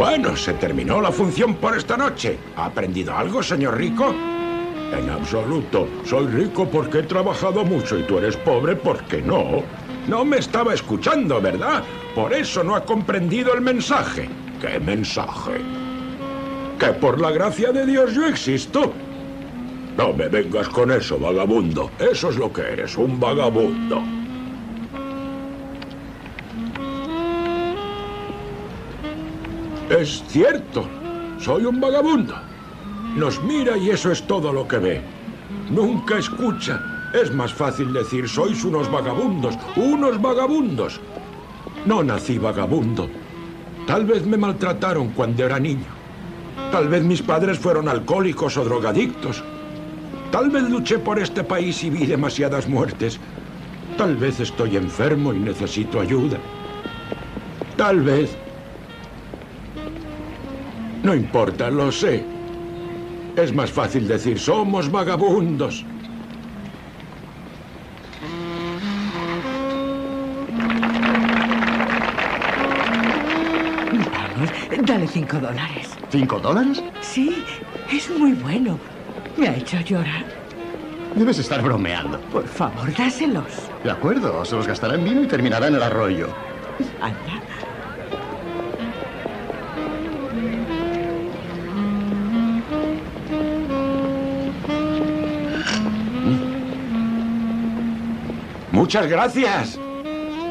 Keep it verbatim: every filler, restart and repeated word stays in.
Bueno, se terminó la función por esta noche. ¿Ha aprendido algo, señor Rico? En absoluto. Soy rico porque he trabajado mucho y tú eres pobre porque no. No me estaba escuchando, ¿verdad? Por eso no ha comprendido el mensaje. ¿Qué mensaje? Que por la gracia de Dios yo existo. No me vengas con eso, vagabundo. Eso es lo que eres, un vagabundo. Es cierto, soy un vagabundo. Nos mira y eso es todo lo que ve. Nunca escucha. Es más fácil decir, sois unos vagabundos, unos vagabundos. No nací vagabundo. Tal vez me maltrataron cuando era niño. Tal vez mis padres fueron alcohólicos o drogadictos. Tal vez luché por este país y vi demasiadas muertes. Tal vez estoy enfermo y necesito ayuda. Tal vez... No importa, lo sé. Es más fácil decir, somos vagabundos. Vamos, dale cinco dólares. ¿Cinco dólares? Sí, es muy bueno. Me ha hecho llorar. Debes estar bromeando. Por favor, dáselos. De acuerdo, se los gastará en vino y terminará en el arroyo. Anda. Muchas gracias.